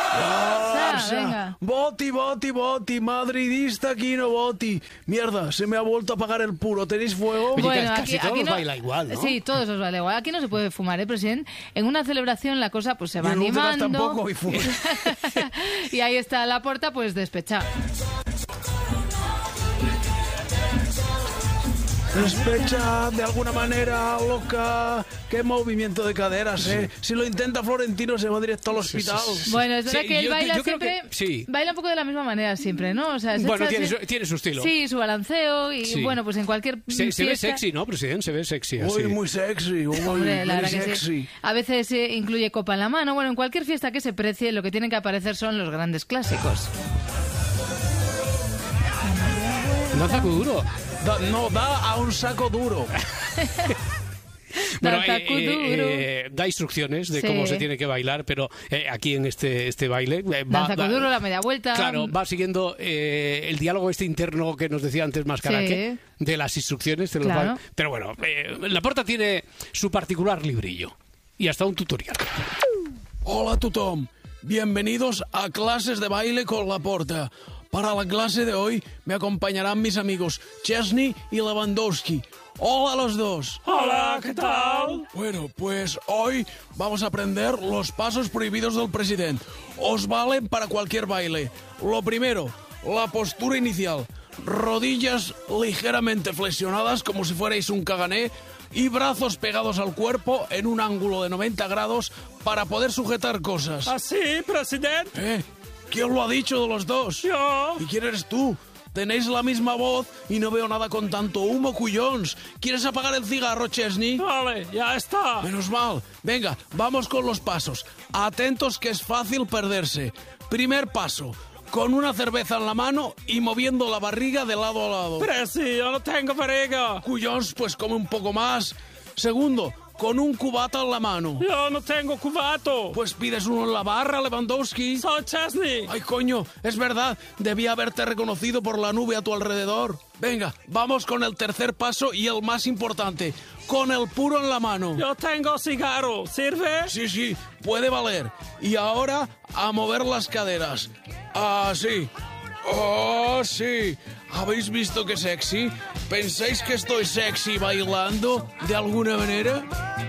Venga. Voti, madridista aquí no voti. Mierda, se me ha vuelto a apagar el puro. ¿Tenéis fuego? Oye, Bueno, casi todos nos baila igual, ¿no? Sí, todos os baila igual. Aquí no se puede fumar, presidente. En una celebración la cosa pues se va Y en Úlceras animando. tampoco, y fumo. Y ahí está Laporta pues despechado. Despecha de alguna manera, loca. Qué movimiento de caderas, ¿eh? Si lo intenta Florentino se va directo al hospital. Bueno, es verdad Sí, que él yo baila creo siempre. que sí. Baila un poco de la misma manera siempre, ¿no? O sea, se Bueno, echa tiene su estilo. Sí, su balanceo y Sí. bueno, pues en cualquier Se ve fiesta- sexy, ¿no, presidente? Se ve sexy así. Uy, muy sexy. Uy, Hombre, la muy verdad que sexy. sí. A veces incluye copa en la mano. Bueno, en cualquier fiesta que se precie, lo que tienen que aparecer son los grandes clásicos. No saco duro. Da a un saco duro. Bueno, Danzacu duro. da instrucciones de Sí. cómo se tiene que bailar, pero aquí en este baile Danzacu duro, la media vuelta. Claro, va siguiendo el diálogo interno que nos decía antes Mascaraque, de las instrucciones de los Claro. bailes. Pero bueno, Laporta tiene su particular librillo y hasta un tutorial. Hola, tothom. Bienvenidos a Clases de Baile con Laporta. Para la clase de hoy me acompañarán mis amigos Chesney y Lewandowski. Hola a los dos. Hola, ¿qué tal? Bueno, pues hoy vamos a aprender los pasos prohibidos del presidente. Os valen para cualquier baile. Lo primero, la postura inicial. Rodillas ligeramente flexionadas como si fuerais un cagané y brazos pegados al cuerpo en un ángulo de 90 grados para poder sujetar cosas. ¿Así, presidente? ¿Quién lo ha dicho de los dos? Yo. ¿Y quién eres tú? Tenéis la misma voz y no veo nada con tanto humo, cuyons. ¿Quieres apagar el cigarro, Chesney? Vale, ya está. Menos mal. Venga, vamos con los pasos. Atentos que es fácil perderse. Primer paso, con una cerveza en la mano y moviendo la barriga de lado a lado. Presi, yo no tengo barriga. Cuyons, pues come un poco más. Segundo, con un cubata en la mano. Yo no tengo cubato. Pues pides uno en la barra, Lewandowski. Soy Chesney. Ay, coño, es verdad. Debía haberte reconocido por la nube a tu alrededor. Venga, vamos con el tercer paso y el más importante. Con el puro en la mano. Yo tengo cigarro. ¿Sirve? Sí, puede valer. Y ahora a mover las caderas. Así. ¡Oh, sí! ¿Habéis visto qué sexy? ¿Pensáis que estoy sexy bailando de alguna manera?